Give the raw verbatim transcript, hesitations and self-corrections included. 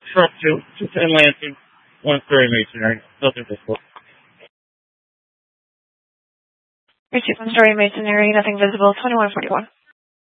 Truck two, two ten Lansing, one story masonry, nothing visible. Receipt one story masonry, nothing visible, twenty-one forty-one.